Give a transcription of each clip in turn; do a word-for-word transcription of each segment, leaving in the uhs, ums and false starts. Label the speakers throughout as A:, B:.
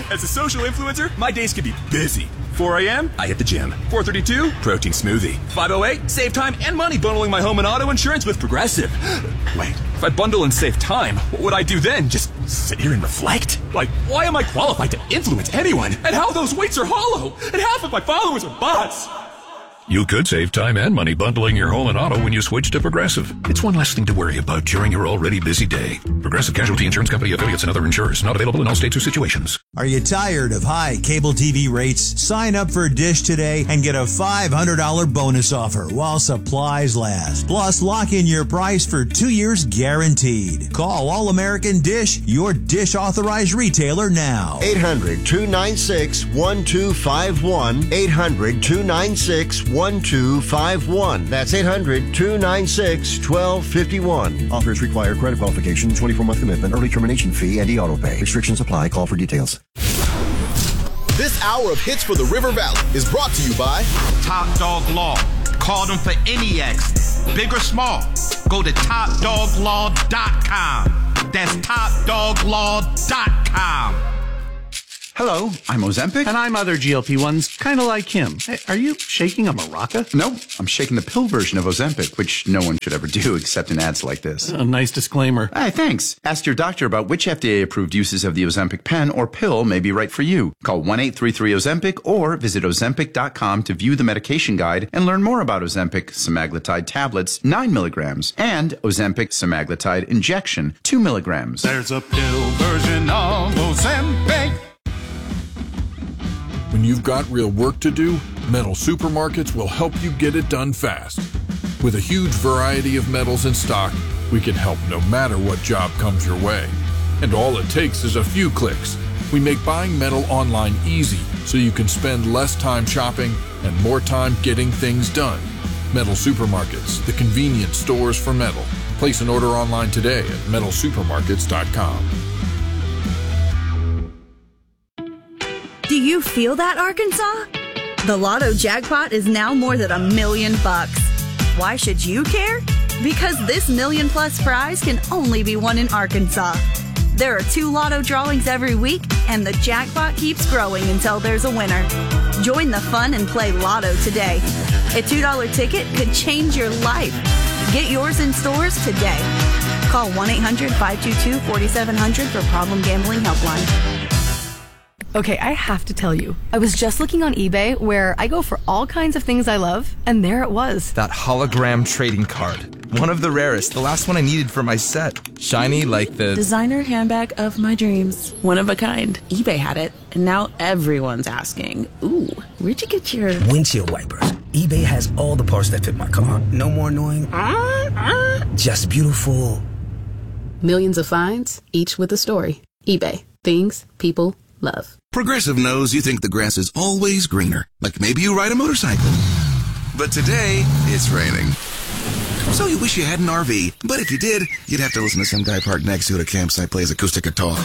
A: As a social influencer, my days can be busy. four a.m., I hit the gym. four thirty-two, protein smoothie. five oh eight, save time and money bundling my home and auto insurance with Progressive. Wait, if I bundle and save time, what would I do then? Just sit here and reflect? Like, why am I qualified to influence anyone? And how those weights are hollow? And half of my followers are bots?
B: You could save time and money bundling your home and auto when you switch to Progressive. It's one less thing to worry about during your already busy day. Progressive Casualty Insurance Company affiliates and other insurers. Not available in all states or situations.
C: Are you tired of high cable T V rates? Sign up for Dish today and get a five hundred dollars bonus offer while supplies last. Plus, lock in your price for two years guaranteed. Call All American Dish, your Dish authorized retailer now.
D: eight hundred, two nine six, one two five one. eight hundred, two nine six, one two five one. That's eight hundred, two nine six, one two five one. Offers require credit qualification, twenty-four month commitment, early termination fee, and e-auto pay. Restrictions apply. Call for details.
E: This hour of Hits for the River Valley is brought to you by
F: Top Dog Law. Call them for any accident, big or small. Go to top dog law dot com. That's top dog law dot com.
G: Hello, I'm Ozempic.
H: And I'm other G L P ones, kind of like him. Hey, are you shaking a maraca?
G: No, I'm shaking the pill version of Ozempic, which no one should ever do except in ads like this.
H: A nice disclaimer.
G: Hey, thanks. Ask your doctor about which F D A-approved uses of the Ozempic pen or pill may be right for you. Call one eight three three Ozempic or visit ozempic dot com to view the medication guide and learn more about Ozempic semaglutide tablets, nine milligrams, and Ozempic semaglutide injection, two milligrams.
F: There's a pill version of Ozempic.
B: When you've got real work to do, Metal Supermarkets will help you get it done fast. With a huge variety of metals in stock, we can help no matter what job comes your way. And all it takes is a few clicks. We make buying metal online easy so you can spend less time shopping and more time getting things done. Metal Supermarkets, the convenient stores for metal. Place an order online today at metal supermarkets dot com.
I: Do you feel that, Arkansas? The Lotto jackpot is now more than a million bucks. Why should you care? Because this million plus prize can only be won in Arkansas. There are two Lotto drawings every week, and the jackpot keeps growing until there's a winner. Join the fun and play Lotto today. A two dollar ticket could change your life. Get yours in stores today. Call one eight hundred, five two two, four seven zero zero for Problem Gambling Helpline.
J: Okay, I have to tell you, I was just looking on eBay where I go for all kinds of things I love, and there it was.
K: That hologram trading card. One of the rarest, the last one I needed for my set. Shiny like the...
L: designer handbag of my dreams. One of a kind. eBay had it, and now everyone's asking, ooh, where'd you get your...
M: windshield wipers. eBay has all the parts that fit my car. No more annoying... Uh, uh. Just beautiful.
L: Millions of finds, each with a story. eBay. Things people love.
N: Progressive knows you think the grass is always greener, like maybe you ride a motorcycle. But today, it's raining. So you wish you had an R V, but if you did, you'd have to listen to some guy parked next to you at a campsite plays acoustic guitar.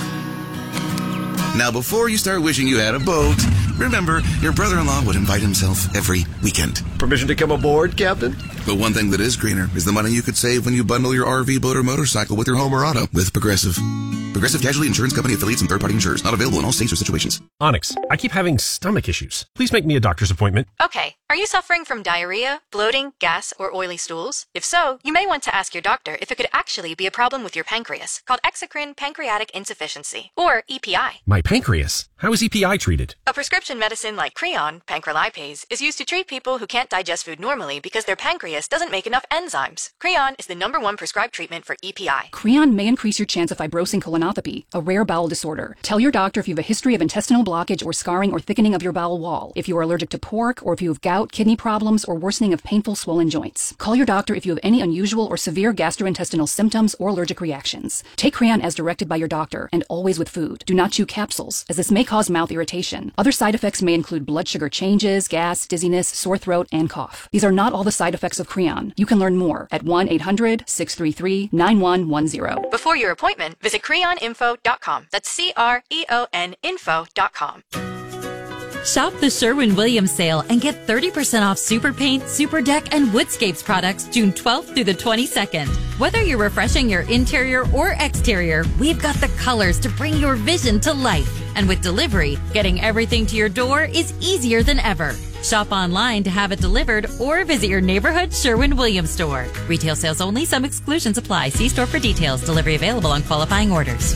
N: Now, before you start wishing you had a boat, remember, your brother-in-law would invite himself every weekend.
D: Permission to come aboard, Captain?
N: But one thing that is greener is the money you could save when you bundle your R V, boat, or motorcycle with your home or auto with Progressive. Progressive Casualty Insurance Company affiliates and third-party insurers. Not available in all states or situations.
O: Onyx, I keep having stomach issues. Please make me a doctor's appointment.
P: Okay. Are you suffering from diarrhea, bloating, gas, or oily stools? If so, you may want to ask your doctor if it could actually be a problem with your pancreas, called exocrine pancreatic insufficiency, or E P I.
O: My pancreas? How is E P I treated?
P: A prescription medicine like Creon, pancrelipase, is used to treat people who can't digest food normally because their pancreas doesn't make enough enzymes. Creon is the number one prescribed treatment for E P I.
Q: Creon may increase your chance of fibrosing colonopathy, a rare bowel disorder. Tell your doctor if you have a history of intestinal blockage or scarring or thickening of your bowel wall, if you are allergic to pork, or if you have gout, kidney problems, or worsening of painful swollen joints. Call your doctor if you have any unusual or severe gastrointestinal symptoms or allergic reactions. Take Creon as directed by your doctor, and always with food. Do not chew capsules, as this may cause mouth irritation. Other side effects may include blood sugar changes, gas, dizziness, sore throat, and cough. These are not all the side effects of Creon. You can learn more at one eight hundred, six three three, nine one one zero.
P: Before your appointment, visit creon info dot com. That's C R E O N info dot com.
R: Shop the Sherwin-Williams sale and get thirty percent off Super Paint, Super Deck, and Woodscapes products June twelfth through the twenty-second. Whether you're refreshing your interior or exterior, we've got the colors to bring your vision to life. And with delivery, getting everything to your door is easier than ever. Shop online to have it delivered or visit your neighborhood Sherwin-Williams store. Retail sales only. Some exclusions apply. See store for details. Delivery available on qualifying orders.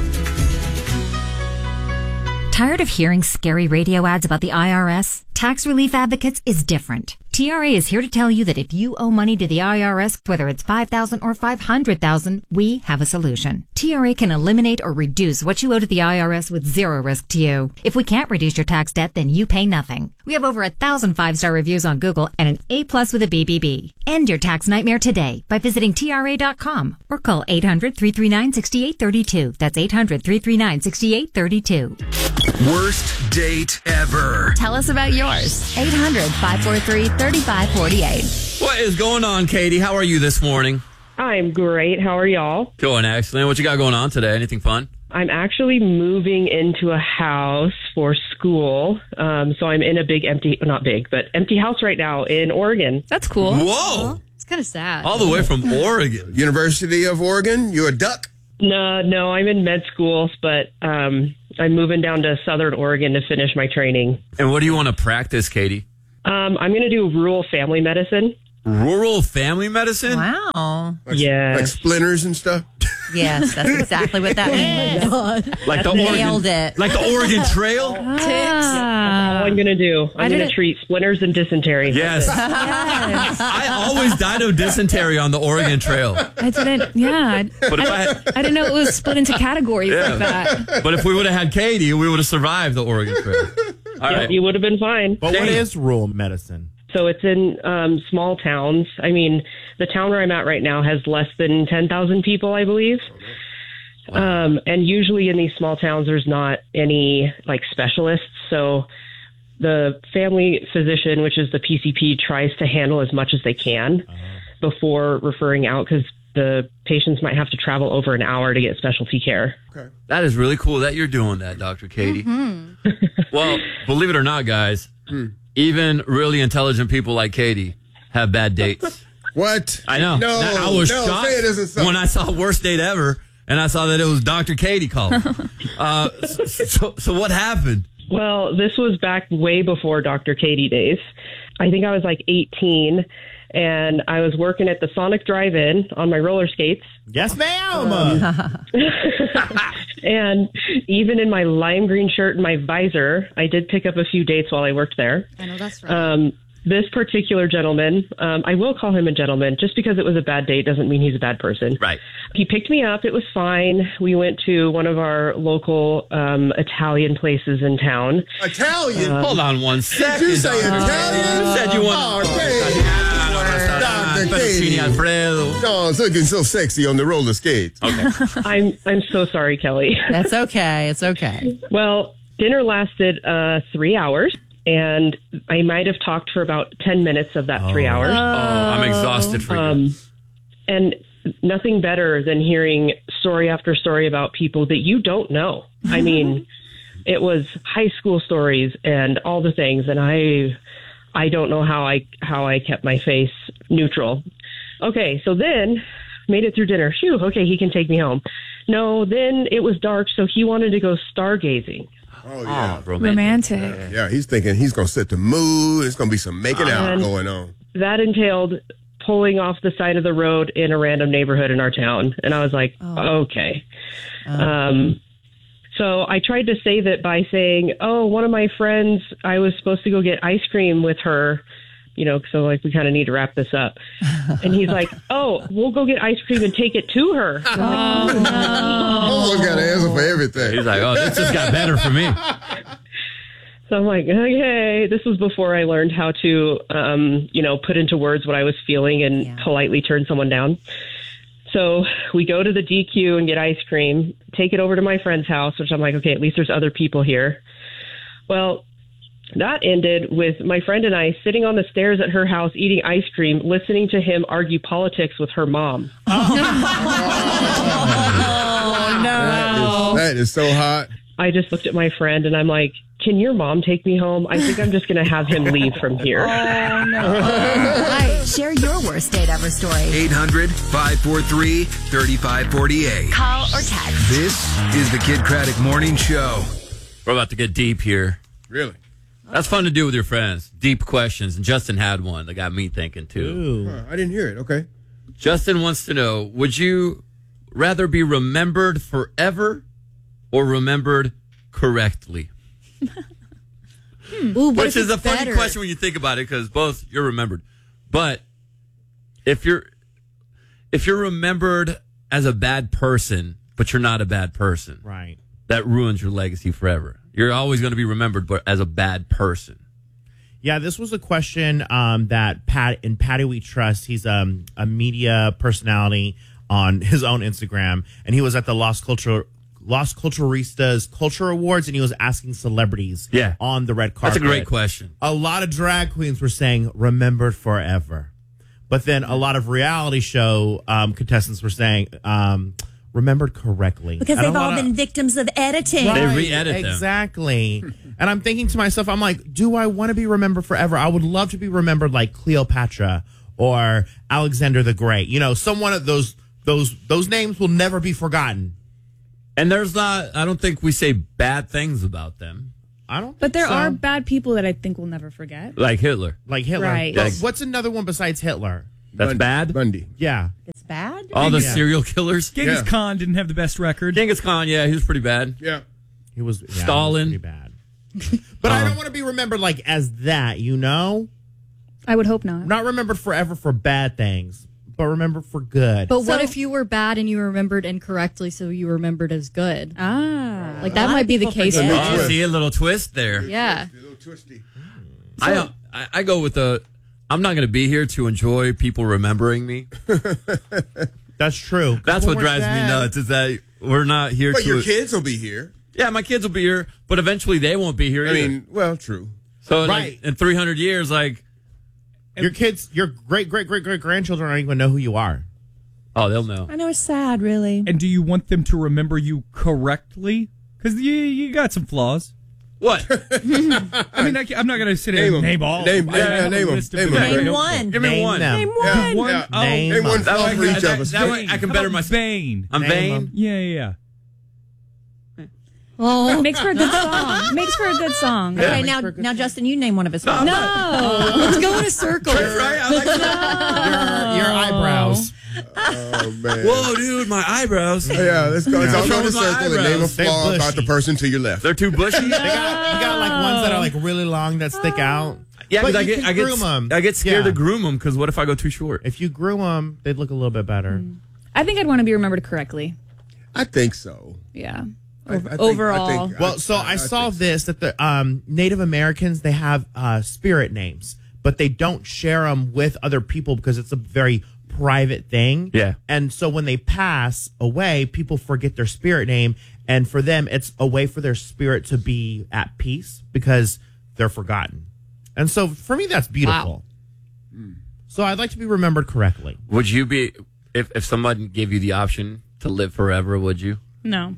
R: Tired of hearing scary radio ads about the I R S? Tax Relief Advocates is different. T R A is here to tell you that if you owe money to the I R S, whether it's five thousand dollars or five hundred thousand dollars, we have a solution. T R A can eliminate or reduce what you owe to the I R S with zero risk to you. If we can't reduce your tax debt, then you pay nothing. We have over a thousand five-star reviews on Google and an A plus with a B B B. End your tax nightmare today by visiting T R A dot com or call eight hundred, three three nine, six eight three two. That's eight hundred, three three nine, six eight three two.
N: Worst date ever.
S: Tell us about yours. eight hundred, five four three, three five four eight.
T: What is going on, Katie? How are you this morning?
U: I'm great. How are y'all?
T: Going excellent. What you got going on today? Anything fun?
U: I'm actually moving into a house for school. Um, so I'm in a big empty, not big, but empty house right now in Oregon.
S: That's cool.
T: Whoa.
S: It's kind of sad.
T: All the way from Oregon.
V: University of Oregon? You a duck?
U: No, no, I'm in med schools, but um, I'm moving down to Southern Oregon to finish my training.
T: And what do you want to practice, Katie?
U: Um, I'm going to do rural family medicine.
T: Rural family medicine?
S: Wow.
V: Like,
U: yeah.
V: Like splinters and stuff?
S: Yes, that's exactly what that means. Oh my God.
T: Like the
S: Nailed
T: Oregon,
S: it.
T: Like the Oregon Trail?
U: That's all I'm going to do. I'm going to treat splinters and dysentery.
T: Yes.
S: Yes.
T: I always died of dysentery on the Oregon Trail.
W: I didn't, yeah.
T: But if
W: I,
T: I had-
W: I didn't know it was split into categories
T: Yeah.
W: like that.
T: But if we would have had Katie, we would have survived the Oregon Trail. All
U: Yeah,
T: right.
U: you would have been fine.
X: But what is rural medicine?
U: So it's in um, small towns. I mean, the town where I'm at right now has less than ten thousand people, I believe. Um, and usually in these small towns, there's not any like specialists. So the family physician, which is the P C P, tries to handle as much as they can before referring out because the patients might have to travel over an hour to get specialty care.
V: Okay.
T: That is really cool that you're doing that, Doctor Katie.
S: Mm-hmm.
T: Well, believe it or not, guys, even really intelligent people like Katie have bad dates.
V: What?
T: I know.
V: No,
T: That- I was
V: no,
T: shocked
V: say it isn't so.
T: when I saw worst date ever, and I saw that it was Doctor Katie calling. uh, so, so what happened?
U: Well, this was back way before Doctor Katie days. I think I was like eighteen, and I was working at the Sonic Drive-In on my roller skates.
X: Yes, ma'am.
U: And even in my lime green shirt and my visor, I did pick up a few dates while I worked there.
S: I know that's right.
U: Um, this particular gentleman, um, I will call him a gentleman. Just because it was a bad date doesn't mean he's a bad person.
T: Right.
U: He picked me up. It was fine. We went to one of our local um, Italian places in town.
V: Italian?
U: Um,
T: Hold on one second.
V: Did you say
T: Doctor
V: Italian?
T: You said you wanted
V: Oh,
T: to
V: dang. Doctor
T: Fettuccine
V: Katie.
T: Alfredo.
V: Oh, it's looking so sexy on the roller skates.
T: Okay.
U: I'm I'm so sorry, Kelly.
S: That's okay. It's okay.
U: Well, dinner lasted uh, three hours, and I might have talked for about ten minutes of that three hours.
T: Oh, I'm exhausted for you.
U: Um, and nothing better than hearing story after story about people that you don't know. I mean, it was high school stories and all the things, and I I don't know how I how I kept my face neutral. Okay, so then made it through dinner. Phew, okay, he can take me home. No, then it was dark, so he wanted to go stargazing.
V: Oh, yeah.
W: Romantic.
V: Yeah, yeah, he's thinking he's going to set the mood. It's going to be some making out
U: And
V: going on.
U: That entailed pulling off the side of the road in a random neighborhood in our town. And I was like,
S: Oh.
U: okay. Um, so I tried to save it by saying, oh, one of my friends, I was supposed to go get ice cream with her, you know, so like we kind of need to wrap this up. And he's like, oh, we'll go get ice cream and take it to her. I'm like,
S: Oh, no.
V: Someone got an answer for everything.
T: He's like, oh, this just got better for me.
U: So I'm like, okay, this was before I learned how to, um, you know, put into words what I was feeling and
S: Yeah.
U: politely turn someone down. So we go to the D Q and get ice cream, take it over to my friend's house, which I'm like, okay, at least there's other people here. Well, that ended with my friend and I sitting on the stairs at her house eating ice cream, listening to him argue politics with her mom.
S: Oh,
V: That is, that is so hot.
U: I just looked at my friend and I'm like, can your mom take me home? I think I'm just going to have him leave from here.
S: Oh, no. All right. Share your worst date ever story.
N: eight hundred, five four three, three five four eight.
S: Call or text.
N: This is the Kid Craddock Morning Show.
T: We're about to get deep here.
V: Really?
T: That's fun to do with your friends. Deep questions. And Justin had one that got me thinking, too.
V: Huh, I didn't hear it. Okay.
T: Justin wants to know, would you rather be remembered forever or remembered correctly?
I: Ooh, what
T: Which
I: if
T: is
I: it's
T: a funny
I: better?
T: question when you think about it, because both you're remembered. But if you're if you're remembered as a bad person, but you're not a bad person,
X: Right.
T: that ruins your legacy forever. You're always going to be remembered, but as a bad person.
X: Yeah, this was a question um, that Pat in Patty We Trust. He's um, a media personality on his own Instagram, and he was at the Los Culture Los Culturistas Culture Awards, and he was asking celebrities
T: Yeah.
X: on the red carpet.
T: That's a great question.
X: A lot of drag queens were saying "remembered forever," but then a lot of reality show um, contestants were saying um, "remembered correctly"
A: Because
X: And a
A: they've all
X: lot of-
A: been victims of editing.
T: They
X: Right,
T: re-edit them.
X: exactly. And I'm thinking to myself, I'm like, do I want to be remembered forever? I would love to be remembered like Cleopatra or Alexander the Great. You know, someone of those those those names will never be forgotten.
T: And there's not, I don't think we say bad things about them.
X: I don't.
W: But there
X: so.
W: are bad people that I think we'll never forget.
T: Like Hitler.
X: Like Hitler.
W: Right.
X: Well,
T: Like-
X: what's another one besides Hitler?
T: That's
V: Bundy.
T: bad?
V: Bundy.
X: Yeah.
A: It's bad?
T: All the
X: Yeah.
T: serial killers?
C: Genghis
V: Yeah.
C: Khan didn't have the best record.
T: Genghis Khan, yeah, he was pretty bad.
V: Yeah.
X: He was yeah,
T: Stalin.
X: he was pretty bad. But I don't want to be remembered like as that, you know?
W: I would hope not.
X: Not remembered forever for bad things, but remembered for good.
J: But what
W: So-
J: if you were bad and you were remembered incorrectly, so you were remembered as good?
W: Ah.
J: Like, that might be the case.
V: forget.
J: for
V: Yeah.
T: Oh,
V: twist.
T: see a little twist there.
J: Yeah.
V: A little twisty.
T: I, don't- I I go with the, I'm not going to be here to enjoy people remembering me.
X: That's true.
T: That's
X: When
T: what
X: we're
T: drives me
X: dead-
T: nuts, is that we're not here
V: But
T: to.
V: your kids will be here.
T: Yeah, my kids will be here, but eventually they won't be here
V: I
T: either.
V: mean, well, true.
T: so like,
X: Right.
T: in three hundred years, like,
X: Your kids, your great, great, great, great grandchildren don't even know who you are.
T: oh, they'll know.
A: I know it's sad, really.
C: And do you want them to remember you correctly? Because you you got some flaws.
T: What?
C: I mean, I, am not going to sit here
V: Name
C: and
V: 'em.
C: name all.
V: Name-
C: I
V: yeah,
C: have
V: yeah,
C: a
V: name 'em.
C: list of
V: Name
C: them.
V: 'em.
A: Name
V: Name
A: one.
T: Give me
X: Name
T: one.
X: them.
A: Name
V: Yeah,
A: one.
V: yeah.
C: Oh,
X: Name
V: Name one
X: them.
T: That
V: flaw
T: way,
V: for each
T: that,
V: of us.
T: that way I can
C: How
T: better
C: about
T: myself.
C: Vain.
T: I'm
X: Name
T: vain.
X: 'em.
C: Yeah, yeah, yeah.
W: Oh, makes for a good song. Makes for a good song.
A: Okay, now, now, Justin, you name one of his songs.
W: No.
J: Let's go in a circle.
T: Right? I like that.
X: Your, your eyebrows.
V: Oh, man.
T: Whoa, dude, my eyebrows.
V: Yeah, let's go. Let's all
T: What's
V: go
T: wrong
V: in a
T: with my
V: circle and name a
T: eyebrows?
X: They're
V: flaw about
X: bushy.
V: the person to your left.
T: They're too bushy.
X: They got, you got like ones that are like really long that stick out.
T: Yeah,
X: but
T: because I
X: you
T: get,
X: can
T: I get,
X: groom them.
T: I get scared
X: Yeah.
T: to groom them because what if I go too short?
X: If you grew them, they'd look a little bit better.
W: I think I'd want to be remembered correctly.
V: I think so.
W: Yeah.
V: I- I think-
W: Overall.
V: I think-
X: Well, so I, saw this that the um, Native Americans, they have uh, spirit names, but they don't share them with other people because it's a very private thing.
T: Yeah.
X: And so when they pass away, people forget their spirit name. And for them, it's a way for their spirit to be at peace because they're forgotten. And so for me, that's beautiful. So I'd like to be remembered correctly.
T: Would you be, if, if someone gave you the option to live forever, would you?
W: No.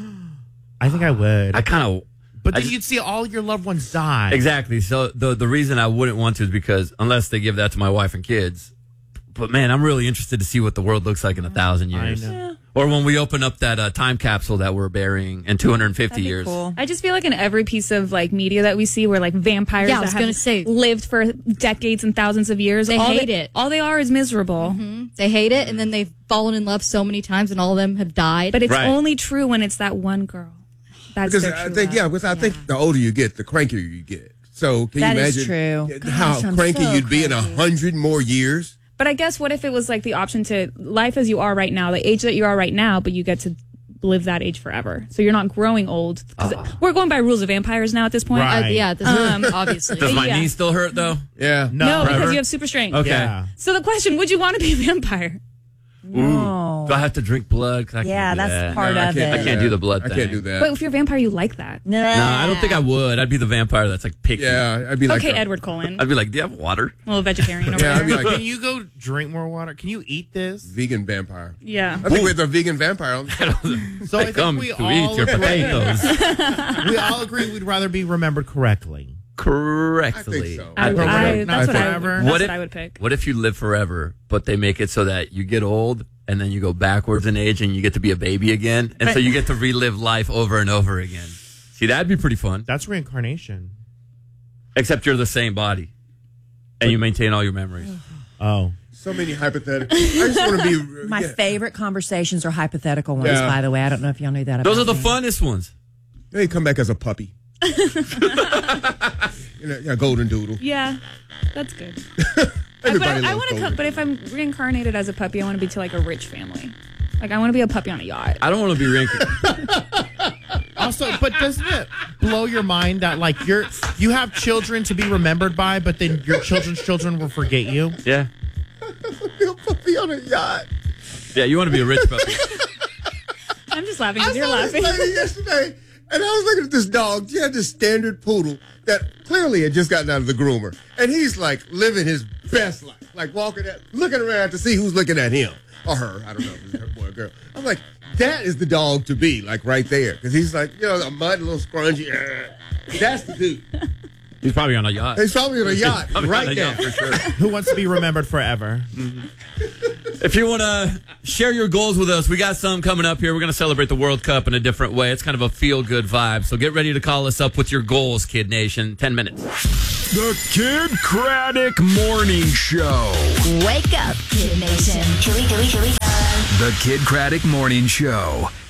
X: I think I would.
T: I kind of.
X: But
T: I
X: then
T: just-
X: you'd see all your loved ones die.
T: Exactly. So the the reason I wouldn't want to is because unless they give that to my wife and kids. But man, I'm really interested to see what the world looks like in a thousand years.
X: I know.
T: Or when we open up that uh, time capsule that we're burying in two hundred fifty years.
W: I just feel like in every piece of like media that we see, where like vampires
J: Yeah, I
W: that
J: was
W: have
J: gonna say.
W: lived for decades and thousands of years,
J: They
W: all
J: hate
W: they,
J: it.
W: All they are is miserable.
J: hmm They hate it, and then they've fallen in love so many times, and all of them have died.
W: But it's
T: Right.
W: only true when it's that one girl. That's
V: Because
W: their
V: I
W: true
V: think,
W: love.
V: yeah, because I think the older you get, the crankier you get. So can
A: That
V: you
A: is
V: imagine
A: true.
V: how
A: Gosh, I'm
V: cranky
A: so
V: you'd be in a
A: cranky.
V: hundred more years?
W: But I guess what if it was like the option to life as you are right now, the age that you are right now, but you get to live that age forever. So you're not growing old. 'Cause we're going by rules of vampires now at this point.
X: Right.
J: Uh, yeah, this
W: Um,
J: is obviously.
T: Does my
W: Yeah.
T: knee still hurt though?
V: Yeah.
X: No.
W: No, because
T: Forever?
W: you have super strength.
T: Okay.
X: Yeah.
W: So the question, would you want to be a vampire?
A: No.
T: Do I have to drink blood? 'Cause I can't
A: Yeah,
T: do
A: that's
T: that.
A: part
V: No, I
A: of
V: can't
A: it.
T: I can't do the blood
V: I
T: thing.
V: can't do that.
W: But if you're a vampire, you like that.
A: No,
T: No, I don't think I would. I'd be the vampire that's like picky.
V: yeah, I'd be like,
W: Okay,
V: a-
W: Edward Cullen.
T: I'd be like, do you have water?
W: A little vegetarian over
V: Yeah, I'd be
W: there.
V: like
X: Can you go drink more water? Can you eat this?
V: vegan vampire.
W: Yeah.
V: I think we're the vegan vampire. On
X: So I
T: Come
X: think we
T: to
X: all
T: eat your
X: agree,
T: potatoes.
X: we all agree we'd rather be remembered correctly.
T: Correctly.
V: I think so.
W: I,
X: Not
W: I,
X: forever.
W: that's what, I,
X: Forever.
W: that's
T: What
W: what
T: if-
W: I would pick.
T: What if you live forever, but they make it so that you get old and then you go backwards in age and you get to be a baby again, and so you get to relive life over and over again. See See, that'd be pretty fun.
X: That's reincarnation.
T: Except you're the same body. And you maintain all your memories.
X: Oh.
V: So many hypotheticals. I just want to be...
A: My
V: yeah.
A: favorite conversations are hypothetical ones,
V: Yeah.
A: by the way. I don't know if y'all knew that
T: Those are
A: about
T: the
A: me.
T: funnest ones.
V: They come back as a puppy. you know, yeah, golden doodle.
W: Yeah, that's good. but
V: Everybody
W: I, I
V: loves
W: want to
V: golden.
W: come. But if I'm reincarnated as a puppy, I want to be to like a rich family. Like I want to be a puppy on a yacht.
T: I don't want to be reincarnated.
X: Also, but doesn't it blow your mind that like you're you have children to be remembered by, but then your children's children will forget you?
T: Yeah.
V: A puppy on a yacht.
T: Yeah, you want to be a rich puppy.
W: I'm just laughing
V: I
W: because you're
V: saw this
W: laughing.
V: lady yesterday, and I was looking at this dog. She had this standard poodle that clearly had just gotten out of the groomer, and he's like living his best life, like walking at, looking around to see who's looking at him or her. I don't know if it's her boy or girl. I'm like, that is the dog to be, like right there, because he's like, you know, a mud, a little scrunchy. That's the dude.
T: He's probably on a yacht.
V: He's probably on a yacht
T: Probably
V: right
T: on a
V: now.
T: yacht for sure.
X: Who wants to be remembered forever?
T: If you want to share your goals with us, we got some coming up here. We're going to celebrate the World Cup in a different way. It's kind of a feel-good vibe. So get ready to call us up with your goals, Kid Nation. Ten minutes.
E: The Kid Craddock Morning Show.
S: Wake up, Kid Nation. Here we go, here we go.
E: The Kid Craddock Morning Show.